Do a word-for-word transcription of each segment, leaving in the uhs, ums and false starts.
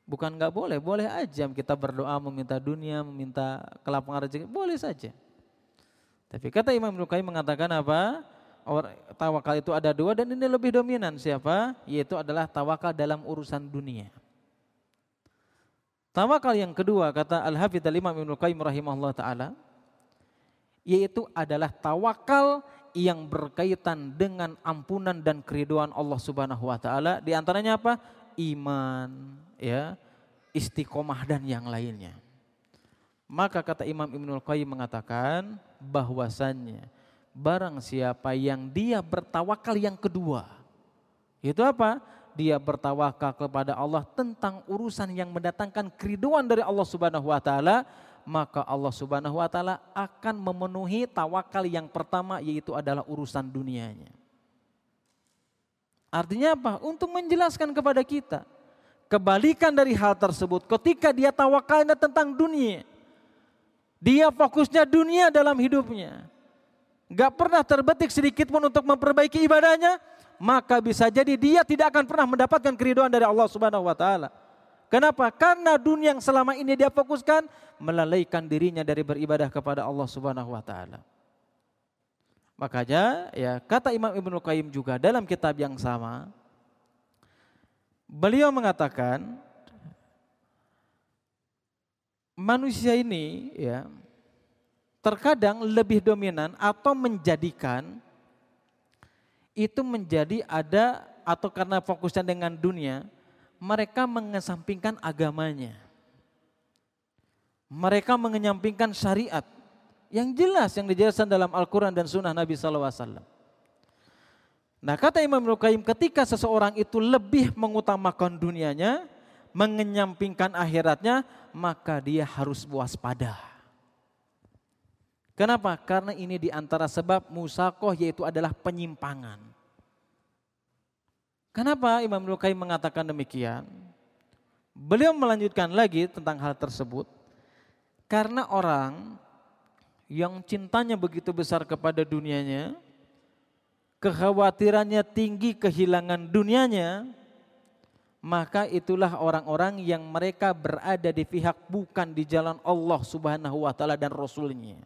Bukan nggak boleh, boleh aja kita berdoa meminta dunia, meminta kelapangan rezeki, boleh saja. Tapi kata Imam Ibnu Qayyim mengatakan apa? Or, tawakal itu ada dua dan ini lebih dominan siapa? Yaitu adalah tawakal dalam urusan dunia. Tawakal yang kedua kata Al-Hafidz Al-Imam Ibnu Qayyim rahimahullah ta'ala, yaitu adalah tawakal yang berkaitan dengan ampunan dan keriduan Allah Subhanahu wa taala, di antaranya apa? Iman, ya, istiqomah dan yang lainnya. Maka kata Imam Ibnul Qayyim mengatakan bahwasannya barang siapa yang dia bertawakal yang kedua, itu apa? Dia bertawakal kepada Allah tentang urusan yang mendatangkan keriduan dari Allah Subhanahu wa taala, maka Allah Subhanahu wa taala akan memenuhi tawakal yang pertama, yaitu adalah urusan dunianya. Artinya apa? Untuk menjelaskan kepada kita kebalikan dari hal tersebut. Ketika dia tawakalnya tentang dunia, dia fokusnya dunia dalam hidupnya, gak pernah terbetik sedikit pun untuk memperbaiki ibadahnya, maka bisa jadi dia tidak akan pernah mendapatkan keridhaan dari Allah Subhanahu wa taala. Kenapa? Karena dunia yang selama ini dia fokuskan melalaikan dirinya dari beribadah kepada Allah Subhanahu wa taala. Makanya ya kata Imam Ibnu Qayyim juga dalam kitab yang sama, beliau mengatakan manusia ini ya terkadang lebih dominan atau menjadikan itu menjadi ada, atau karena fokusnya dengan dunia, mereka mengesampingkan agamanya. Mereka menyampingkan syariat yang jelas yang dijelaskan dalam Al-Quran dan Sunnah Nabi Sallallahu Alaihi Wasallam. Nah kata Imam Ibnu Qayyim, ketika seseorang itu lebih mengutamakan dunianya, menyampingkan akhiratnya, maka dia harus waspada. Kenapa? Karena ini diantara sebab musaqah, yaitu adalah penyimpangan. Kenapa Imam Ibnu Qayyim mengatakan demikian? Beliau melanjutkan lagi tentang hal tersebut. Karena orang yang cintanya begitu besar kepada dunianya, kekhawatirannya tinggi kehilangan dunianya, maka itulah orang-orang yang mereka berada di pihak bukan di jalan Allah Subhanahu wa taala dan Rasulnya.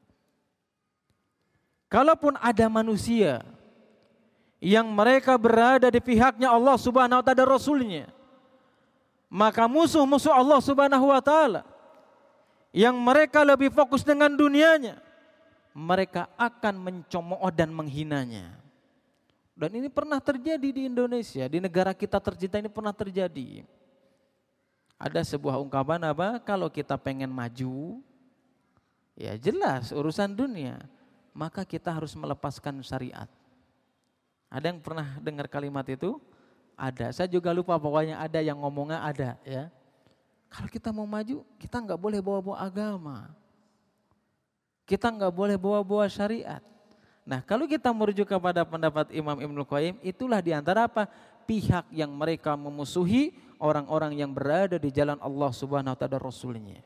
Kalaupun ada manusia yang mereka berada di pihaknya Allah Subhanahu wa taala dan Rasulnya, maka musuh-musuh Allah Subhanahu wa taala yang mereka lebih fokus dengan dunianya, mereka akan mencemooh dan menghinanya. Dan ini pernah terjadi di Indonesia, di negara kita tercinta ini pernah terjadi. Ada sebuah ungkapan apa? Kalau kita pengen maju, ya jelas urusan dunia, maka kita harus melepaskan syariat. Ada yang pernah dengar kalimat itu? Ada, saya juga lupa, pokoknya ada yang ngomongnya ada ya. Kalau kita mau maju, kita nggak boleh bawa-bawa agama. Kita nggak boleh bawa-bawa syariat. Nah kalau kita merujuk kepada pendapat Imam Ibnu Qayyim, itulah diantara apa? Pihak yang mereka memusuhi orang-orang yang berada di jalan Allah Subhanahu wa taala dan Rasulnya.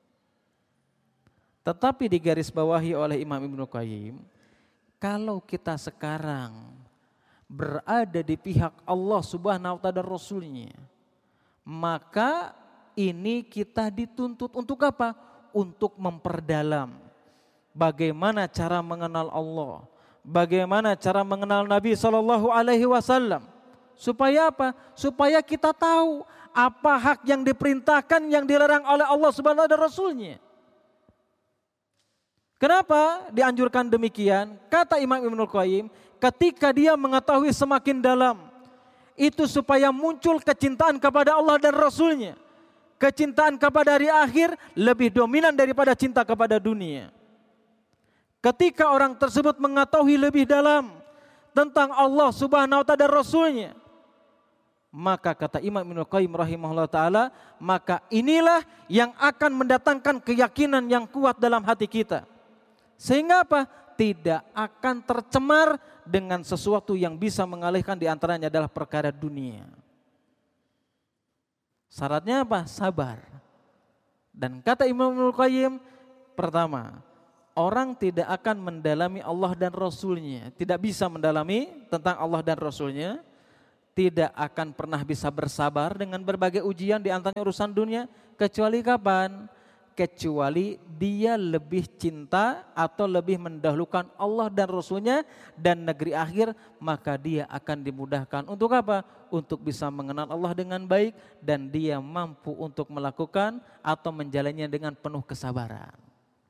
Tetapi digarisbawahi oleh Imam Ibnu Qayyim, kalau kita sekarang berada di pihak Allah Subhanahu wa taala dan Rasulnya, maka ini kita dituntut untuk apa? Untuk memperdalam bagaimana cara mengenal Allah, bagaimana cara mengenal Nabi Sallallahu Alaihi Wasallam, supaya apa? Supaya kita tahu apa hak yang diperintahkan, yang dilarang oleh Allah Subhanahu wa taala dan Rasulnya. Kenapa dianjurkan demikian? Kata Imam Ibnu Qayyim, ketika dia mengetahui semakin dalam, itu supaya muncul kecintaan kepada Allah dan Rasulnya. Kecintaan kepada hari akhir lebih dominan daripada cinta kepada dunia. Ketika orang tersebut mengetahui lebih dalam tentang Allah Subhanahu wa taala dan Rasulnya, maka kata Imam Ibnu Qayyim rahimahullah ta'ala, maka inilah yang akan mendatangkan keyakinan yang kuat dalam hati kita. Sehingga apa? Tidak akan tercemar dengan sesuatu yang bisa mengalihkan, diantaranya adalah perkara dunia. Syaratnya apa? Sabar. Dan kata Imam Ibnu Qayyim, pertama, orang tidak akan mendalami Allah dan Rasulnya, tidak bisa mendalami tentang Allah dan Rasulnya, tidak akan pernah bisa bersabar dengan berbagai ujian di antaranya urusan dunia, kecuali kapan? Kecuali dia lebih cinta atau lebih mendahulukan Allah dan Rasulnya dan negeri akhir, maka dia akan dimudahkan. Untuk apa? Untuk bisa mengenal Allah dengan baik dan dia mampu untuk melakukan atau menjalannya dengan penuh kesabaran.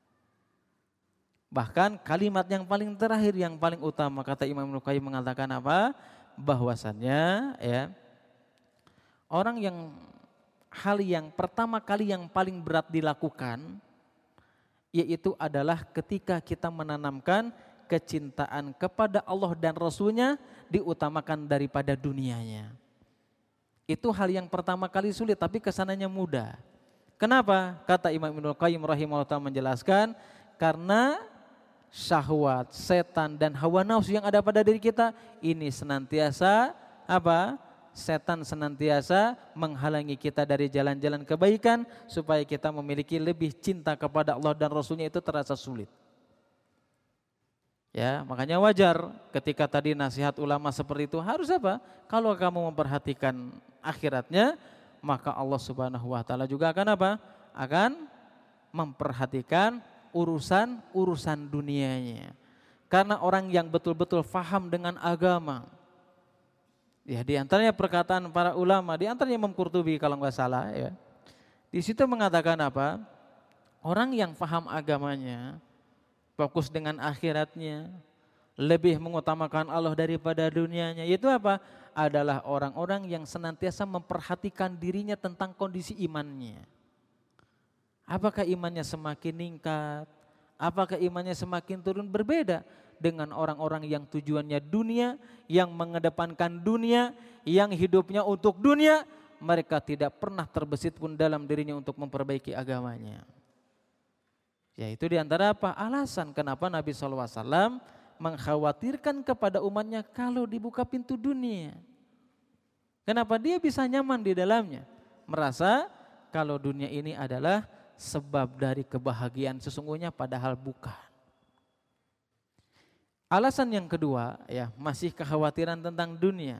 Bahkan kalimat yang paling terakhir, yang paling utama, kata Imam Ibnu Qayyim mengatakan apa? Bahwasannya ya, orang yang hal yang pertama kali yang paling berat dilakukan yaitu adalah ketika kita menanamkan kecintaan kepada Allah dan Rasulnya diutamakan daripada dunianya. Itu hal yang pertama kali sulit, tapi kesananya mudah. Kenapa? Kata Imam Ibnu Qayyim rahimahullah menjelaskan, karena syahwat, setan dan hawa nafsu yang ada pada diri kita ini senantiasa apa? Setan senantiasa menghalangi kita dari jalan-jalan kebaikan supaya kita memiliki lebih cinta kepada Allah dan Rasulnya itu terasa sulit. Ya, makanya wajar ketika tadi nasihat ulama seperti itu harus apa? Kalau kamu memperhatikan akhiratnya, maka Allah Subhanahu wa taala juga akan apa? Akan memperhatikan urusan-urusan dunianya. Karena orang yang betul-betul faham dengan agama, ya, di antaranya perkataan para ulama, di antaranya Imam Qurtubi kalau nggak salah ya. Di situ mengatakan apa? Orang yang paham agamanya, fokus dengan akhiratnya, lebih mengutamakan Allah daripada dunianya. Itu apa? Adalah orang-orang yang senantiasa memperhatikan dirinya tentang kondisi imannya. Apakah imannya semakin meningkat? Apakah imannya semakin turun? Berbeda dengan orang-orang yang tujuannya dunia, yang mengedepankan dunia, yang hidupnya untuk dunia, mereka tidak pernah terbesit pun dalam dirinya untuk memperbaiki agamanya. Ya, itu diantara apa? Alasan kenapa Nabi shallallahu alaihi wasallam mengkhawatirkan kepada umatnya kalau dibuka pintu dunia. Kenapa? Dia bisa nyaman di dalamnya, merasa kalau dunia ini adalah sebab dari kebahagiaan sesungguhnya, padahal bukan. Alasan yang kedua ya, masih kekhawatiran tentang dunia.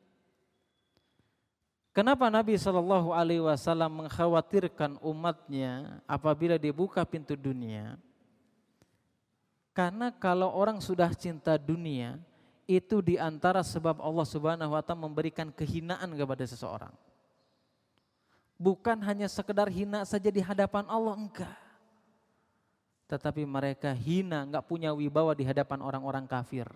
Kenapa Nabi shallallahu alaihi wasallam mengkhawatirkan umatnya apabila dibuka pintu dunia? Karena kalau orang sudah cinta dunia, itu diantara sebab Allah Subhanahu wa taala memberikan kehinaan kepada seseorang. Bukan hanya sekedar hina saja di hadapan Allah, enggak. Tetapi mereka hina, enggak punya wibawa di hadapan orang-orang kafir.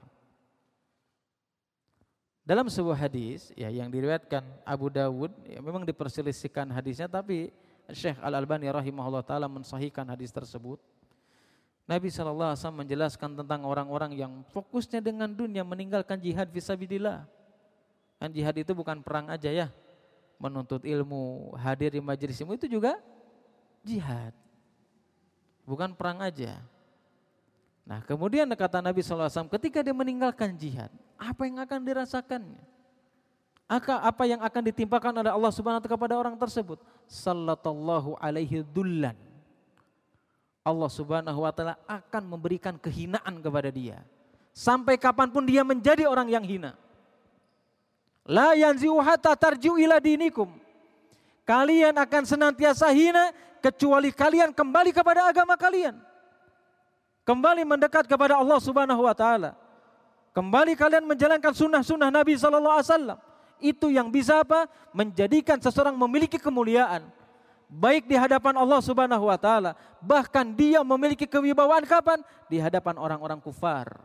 Dalam sebuah hadis ya, yang diriwayatkan Abu Dawud, ya, memang diperselisihkan hadisnya, tapi Syekh Al-Albani rahimahullah ta'ala mensahihkan hadis tersebut. Nabi shallallahu alaihi wasallam menjelaskan tentang orang-orang yang fokusnya dengan dunia, meninggalkan jihad fisabilillah. Kan jihad itu bukan perang aja ya, menuntut ilmu, hadir di majelis ilmu itu juga jihad, bukan perang aja. Nah, kemudian kata Nabi shallallahu alaihi wasallam, ketika dia meninggalkan jihad, apa yang akan dirasakannya? Apa yang akan ditimpakan oleh Allah Subhanahu wa taala kepada orang tersebut? Sallallahu alaihi dullan. Allah Subhanahu wa taala akan memberikan kehinaan kepada dia. Sampai kapanpun dia menjadi orang yang hina. La yanzi'u hatta tarji'u ila dinikum. Kalian akan senantiasa hina kecuali kalian kembali kepada agama kalian. Kembali mendekat kepada Allah Subhanahu wa taala. Kembali kalian menjalankan sunnah-sunnah Nabi sallallahu alaihi wasallam. Itu yang bisa apa? Menjadikan seseorang memiliki kemuliaan baik di hadapan Allah Subhanahu wa taala, bahkan dia memiliki kewibawaan kapan? Di hadapan orang-orang kufar.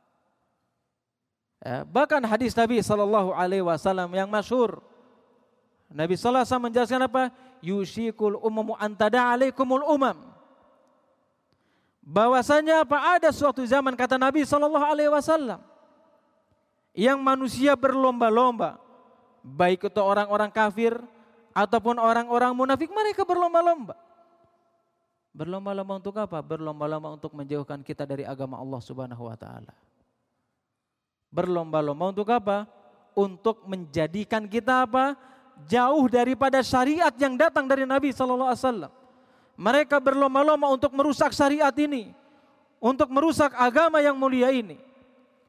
Ya, bahkan hadis Nabi sallallahu alaihi wasallam yang masyhur, Nabi sallallahu alaihi wasallam menjelaskan apa? Yushikul umamu antada alaikumul umam. Bahwasanya apa? Ada suatu zaman, kata Nabi sallallahu alaihi wasallam, yang manusia berlomba-lomba, baik itu orang-orang kafir ataupun orang-orang munafik, mereka berlomba-lomba. Berlomba-lomba untuk apa? Berlomba-lomba untuk menjauhkan kita dari agama Allah Subhanahu wa taala. Berlomba-lomba untuk apa? Untuk menjadikan kita apa? Jauh daripada syariat yang datang dari Nabi sallallahu alaihi wasallam. Mereka berlomba-lomba untuk merusak syariat ini, untuk merusak agama yang mulia ini.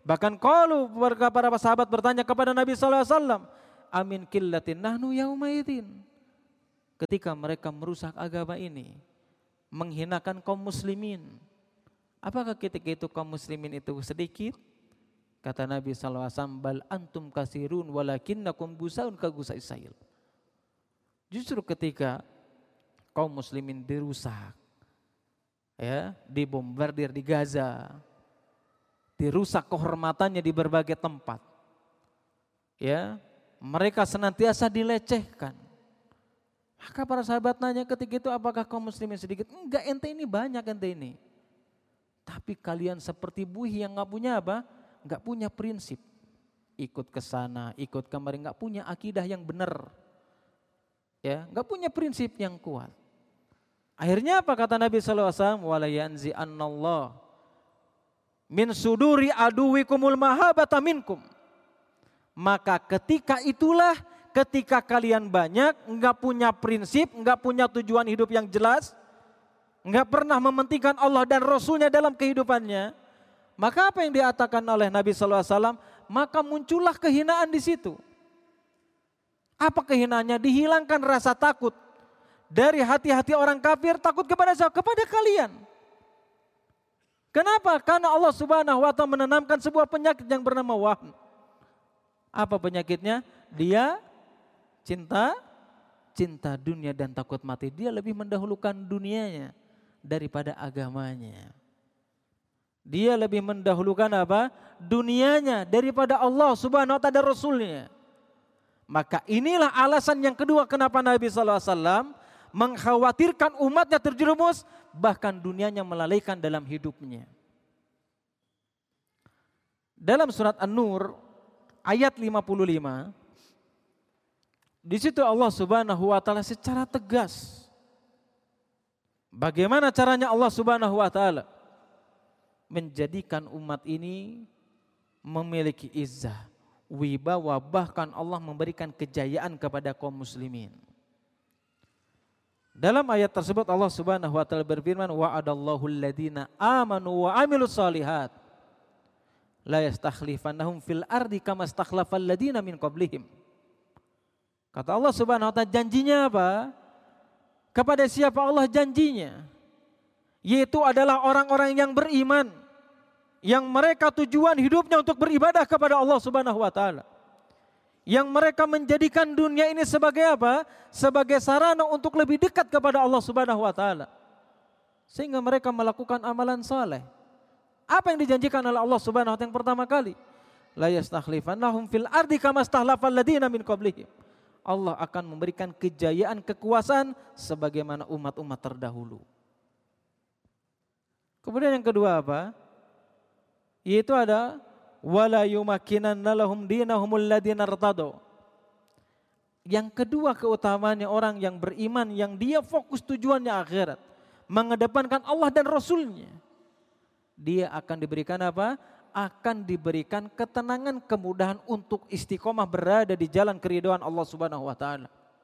Bahkan qalu para sahabat bertanya kepada Nabi sallallahu alaihi wasallam, amin qillatin nahnu yaumaidin. Ketika mereka merusak agama ini, menghinakan kaum muslimin, apakah ketika itu kaum muslimin itu sedikit? Kata Nabi sallallahu alaihi wasallam, bal antum kasirun walakinnakum gusaun ka gusais sail. Justru ketika kaum muslimin dirusak, ya, dibombardir di Gaza, dirusak kehormatannya di berbagai tempat, ya, mereka senantiasa dilecehkan. Maka para sahabat nanya ketika itu, apakah kaum muslimin sedikit? Enggak, ente ini banyak, ente ini. Tapi kalian seperti buih yang nggak punya apa? Nggak punya prinsip. Ikut ke sana, ikut kemari, nggak punya akidah yang benar, ya, nggak punya prinsip yang kuat. Akhirnya apa kata Nabi sallallahu alaihi wasallam? Wala yanzi annallah min suduri aduwikumul mahabata minkum. Maka ketika itulah, ketika kalian banyak, enggak punya prinsip, enggak punya tujuan hidup yang jelas, enggak pernah mementingkan Allah dan Rasulnya dalam kehidupannya, maka apa yang dikatakan oleh Nabi sallallahu alaihi wasallam? Maka muncullah kehinaan di situ. Apa kehinaannya? Dihilangkan rasa takut dari hati-hati orang kafir. Takut kepada siapa? Kepada kalian. Kenapa? Karena Allah Subhanahu wa taala menanamkan sebuah penyakit yang bernama wahn. Apa penyakitnya? Dia cinta cinta dunia dan takut mati. Dia lebih mendahulukan dunianya daripada agamanya. Dia lebih mendahulukan apa? Dunianya daripada Allah Subhanahu wa taala dan Rasulnya. Maka inilah alasan yang kedua kenapa Nabi sallallahu alaihi wasallam mengkhawatirkan umatnya terjerumus, bahkan dunianya melalaikan dalam hidupnya. Dalam surat An-Nur ayat lima puluh lima, di situ Allah Subhanahu wa taala secara tegas. Bagaimana caranya Allah Subhanahu wa taala menjadikan umat ini memiliki izzah, wibawa, bahkan Allah memberikan kejayaan kepada kaum muslimin. Dalam ayat tersebut Allah Subhanahu wa taala berfirman, wa'adallahu alladhina amanu wa amilus solihat la yastakhlifannahum fil ardi kama stakhlafal ladina min qablihim. Kata Allah Subhanahu wa taala, janjinya apa? Kepada siapa Allah janjinya? Yaitu adalah orang-orang yang beriman, yang mereka tujuan hidupnya untuk beribadah kepada Allah Subhanahu wa taala. Yang mereka menjadikan dunia ini sebagai apa? Sebagai sarana untuk lebih dekat kepada Allah Subhanahu wa taala. Sehingga mereka melakukan amalan saleh. Apa yang dijanjikan oleh Allah Subhanahu wa taala yang pertama kali? La yastakhlifannahum fil ardi kama stakhlafal ladina min qablihim. Allah akan memberikan kejayaan, kekuasaan sebagaimana umat-umat terdahulu. Kemudian yang kedua apa? Yaitu ada wala yumakkinanna lahum dinahumul ladzina irtadu. Yang kedua keutamaannya orang yang beriman, yang dia fokus tujuannya akhirat, mengedepankan Allah dan Rasulnya, dia akan diberikan apa? Akan diberikan ketenangan, kemudahan untuk istiqomah berada di jalan keridhaan Allah Subhanahu wa taala.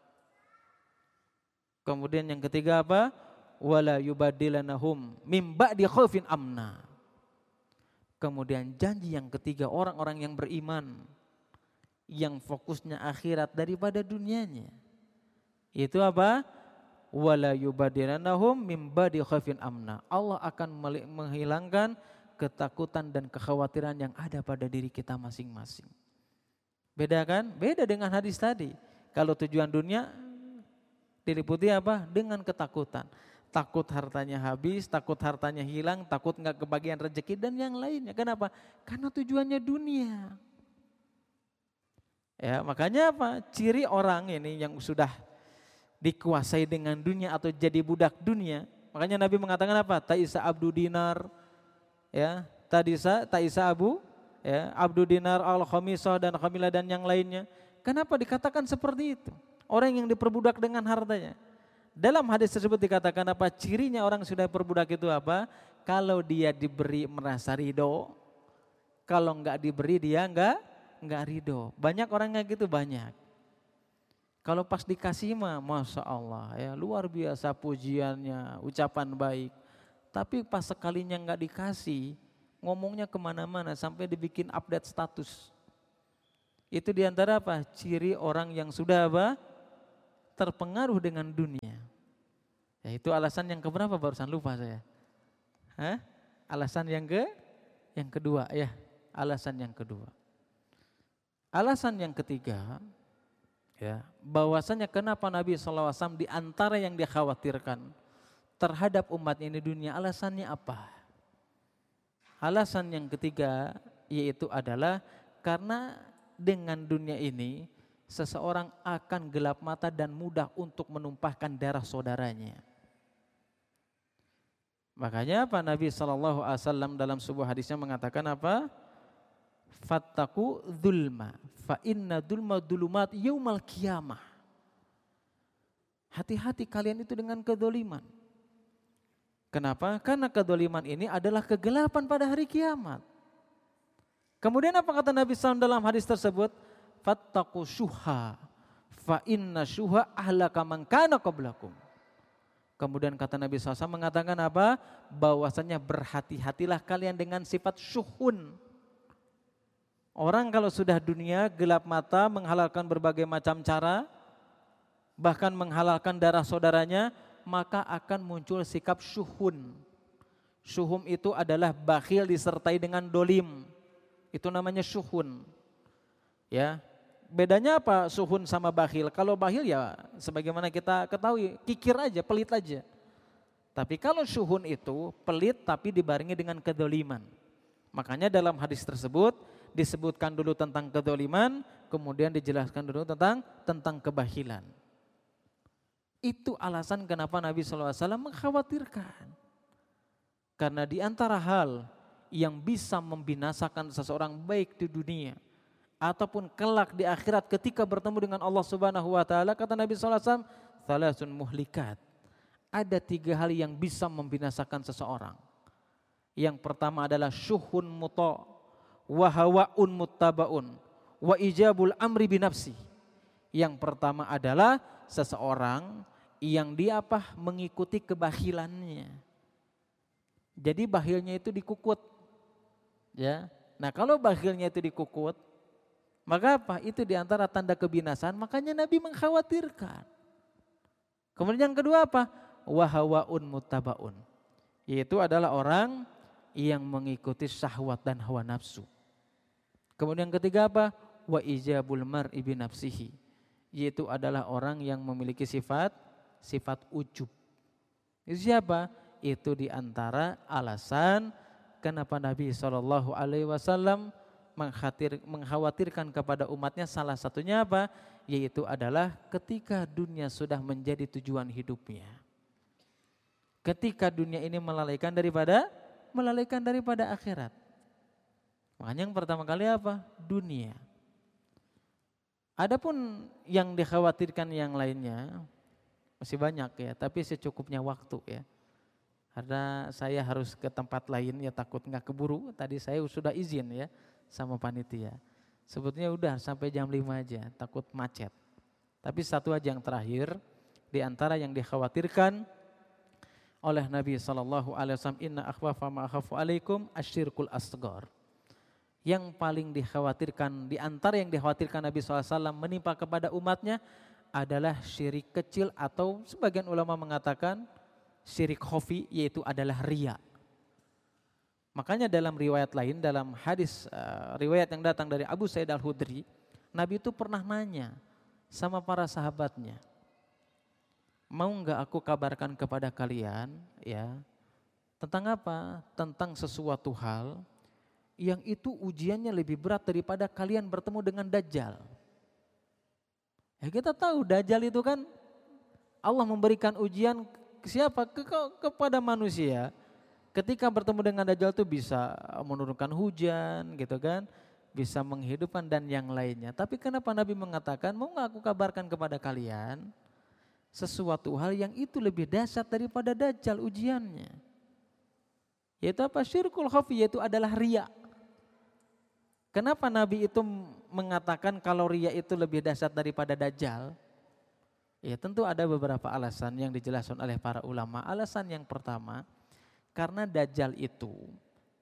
Kemudian yang ketiga apa? Wala yubaddilanahum mim ba'di khaufin amna. Kemudian janji yang ketiga, orang-orang yang beriman, yang fokusnya akhirat daripada dunianya, itu apa? Wala yubaddilanahum mim ba'di khaufin amna. Allah akan menghilangkan ketakutan dan kekhawatiran yang ada pada diri kita masing-masing. Beda kan? Beda dengan hadis tadi. Kalau tujuan dunia diliputi apa? Dengan ketakutan. Takut hartanya habis, takut hartanya hilang, takut nggak kebagian rezeki dan yang lainnya. Kenapa? Karena tujuannya dunia. Ya, makanya apa? Ciri orang ini yang sudah dikuasai dengan dunia atau jadi budak dunia. Makanya Nabi mengatakan apa? Ta'isa abdu dinar, ya, tadisa, ta'isa abu, ya, abdu dinar, al-khamisah dan khamilah dan yang lainnya. Kenapa dikatakan seperti itu? Orang yang diperbudak dengan hartanya. Dalam hadis tersebut dikatakan apa? Cirinya orang sudah perbudak itu apa? Kalau dia diberi merasa ridho, kalau enggak diberi dia enggak enggak ridho. Banyak orang kayak gitu, banyak. Kalau pas dikasih mah Masya Allah ya, luar biasa pujiannya, ucapan baik. Tapi pas sekalinya enggak dikasih, ngomongnya kemana-mana sampai dibikin update status. Itu diantara apa? Ciri orang yang sudah apa? Terpengaruh dengan dunia. Ya itu alasan yang keberapa barusan lupa saya. Hah? Alasan yang ke yang kedua ya. Alasan yang kedua. Alasan yang ketiga ya, bahwasanya kenapa Nabi shallallahu alaihi wasallam di antara yang dikhawatirkan terhadap umat ini dunia, alasannya apa? Alasan yang ketiga yaitu adalah karena dengan dunia ini seseorang akan gelap mata dan mudah untuk menumpahkan darah saudaranya. Makanya apa Nabi shallallahu alaihi wasallam dalam sebuah hadisnya mengatakan apa? Fattaku dzulma fa inna dzulma dzulumat yaumal qiyamah. Hati-hati kalian itu dengan kedzaliman. Kenapa? Karena kedzaliman ini adalah kegelapan pada hari kiamat. Kemudian apa kata Nabi shallallahu alaihi wasallam dalam hadis tersebut? Fattaku syuha fa inna syuha ahlaka man kana qablakum. Kemudian kata Nabi shallallahu alaihi wasallam mengatakan apa? Bahwasanya berhati-hatilah kalian dengan sifat syuhun. Orang kalau sudah dunia gelap mata menghalalkan berbagai macam cara, bahkan menghalalkan darah saudaranya, maka akan muncul sikap syuhun. Syuhum itu adalah bakhil disertai dengan dolim. Itu namanya syuhun. Ya, bedanya apa syuhun sama bakhil? Kalau bakhil ya sebagaimana kita ketahui, kikir aja, pelit aja. Tapi kalau syuhun itu pelit tapi dibarengi dengan kedoliman. Makanya dalam hadis tersebut disebutkan dulu tentang kedoliman, kemudian dijelaskan dulu tentang tentang kebahilan. Itu alasan kenapa Nabi shallallahu alaihi wasallam mengkhawatirkan. Karena di antara hal yang bisa membinasakan seseorang baik di dunia ataupun kelak di akhirat ketika bertemu dengan Allah Subhanahu wa taala, kata Nabi shallallahu alaihi wasallam, "Thalathun muhlikat." Ada tiga hal yang bisa membinasakan seseorang. Yang pertama adalah syuhun muta' wa hawaun muttabaun wa ijabul amri binafsi. Yang pertama adalah seseorang yang dia apa? Mengikuti kebahilannya. Jadi bakhilnya itu dikukut. Ya. Nah, kalau bakhilnya itu dikukut, maka apa? Itu diantara tanda kebinasaan, makanya Nabi mengkhawatirkan. Kemudian yang kedua apa? Wa hawaun muttabaun. Yaitu adalah orang yang mengikuti syahwat dan hawa nafsu. Kemudian yang ketiga apa? Wa ijabul mar'i bi nafsihi. Yaitu adalah orang yang memiliki sifat sifat ujub. Itu siapa? Itu diantara alasan kenapa Nabi shallallahu alaihi wasallam mengkhawatirkan kepada umatnya, salah satunya apa? Yaitu adalah ketika dunia sudah menjadi tujuan hidupnya. Ketika dunia ini melalaikan daripada melalaikan daripada akhirat. Makanya yang pertama kali apa? Dunia. Adapun yang dikhawatirkan yang lainnya masih banyak ya, tapi secukupnya waktu ya. Karena saya harus ke tempat lain ya, takut nggak keburu. Tadi saya sudah izin ya sama panitia. Sebetulnya udah sampai jam lima aja, takut macet. Tapi satu aja yang terakhir, di antara yang dikhawatirkan oleh Nabi sallallahu alaihi wasallam, inna akhwafa ma akhafu alaikum asyirkul asghar. Yang paling dikhawatirkan, di antara yang dikhawatirkan Nabi sallallahu alaihi wasallam menimpa kepada umatnya adalah syirik kecil, atau sebagian ulama mengatakan syirik khafi, yaitu adalah riya. Makanya dalam riwayat lain, dalam hadis uh, riwayat yang datang dari Abu Sa'id Al-Khudri, Nabi itu pernah nanya sama para sahabatnya, mau enggak aku kabarkan kepada kalian ya tentang apa? Tentang sesuatu hal yang itu ujiannya lebih berat daripada kalian bertemu dengan Dajjal. Ya kita tahu Dajjal itu kan Allah memberikan ujian ke siapa? Ke, ke, kepada manusia. Ketika bertemu dengan Dajjal itu bisa menurunkan hujan gitu kan, bisa menghidupkan dan yang lainnya. Tapi kenapa Nabi mengatakan, mau enggak aku kabarkan kepada kalian sesuatu hal yang itu lebih dahsyat daripada Dajjal ujiannya. Yaitu apa? Syirkul khafi, yaitu adalah riya. Kenapa Nabi itu mengatakan kalau riya itu lebih dahsyat daripada Dajjal? Ya tentu ada beberapa alasan yang dijelaskan oleh para ulama. Alasan yang pertama, karena Dajjal itu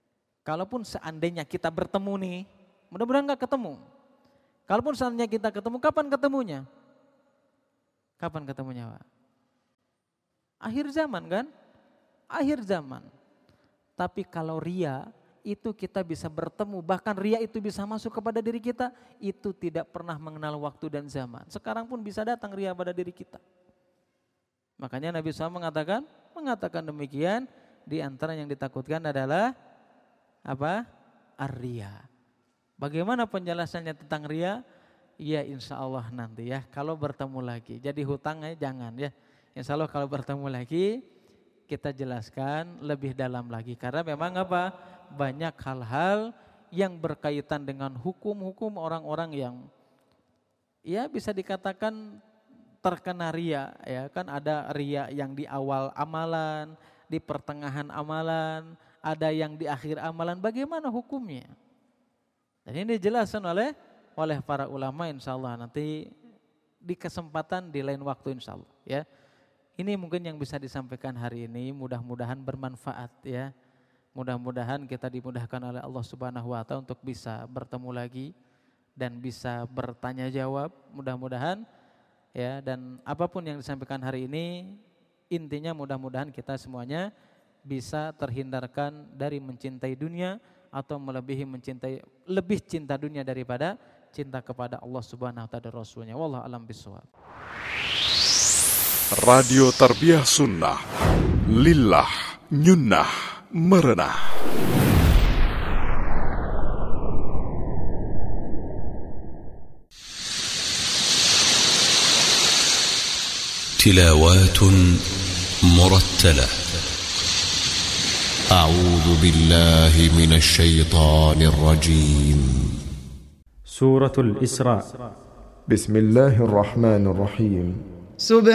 Kalaupun seandainya kita bertemu nih, mudah-mudahan gak ketemu. Kalaupun seandainya kita ketemu, kapan ketemunya? Kapan ketemunya, Pak? Akhir zaman kan? Akhir zaman. Tapi kalau ria, itu kita bisa bertemu, bahkan ria itu bisa masuk kepada diri kita, itu tidak pernah mengenal waktu dan zaman. Sekarang pun bisa datang ria pada diri kita. Makanya Nabi shallallahu alaihi wasallam mengatakan, mengatakan demikian, di antara yang ditakutkan adalah apa? Ar-riya. Bagaimana penjelasannya tentang ria? Ya insya Allah nanti ya, kalau bertemu lagi. Jadi hutangnya jangan ya. Insya Allah kalau bertemu lagi, kita jelaskan lebih dalam lagi. Karena memang apa? Banyak hal-hal yang berkaitan dengan hukum-hukum orang-orang yang ya bisa dikatakan terkena ria. Ya kan ada ria yang di awal amalan, di pertengahan amalan, ada yang di akhir amalan. Bagaimana hukumnya? Dan ini dijelaskan oleh oleh para ulama insyaallah nanti di kesempatan di lain waktu insyaallah ya. Ini mungkin yang bisa disampaikan hari ini, mudah-mudahan bermanfaat ya. Mudah-mudahan kita dimudahkan oleh Allah Subhanahu wa taala untuk bisa bertemu lagi dan bisa bertanya jawab, mudah-mudahan ya, dan apapun yang disampaikan hari ini intinya mudah-mudahan kita semuanya bisa terhindarkan dari mencintai dunia atau melebihi mencintai lebih cinta dunia daripada cinta kepada Allah Subhanahu wa taala dan Rasulnya. Wallahu a'lam bishawab. Radio Tarbiyah Sunnah Lillah Nyunnah Merenah. تلاوات مرتلة. أعوذ بالله من الشيطان الرجيم. سورة الإسراء. بسم الله الرحمن الرحيم.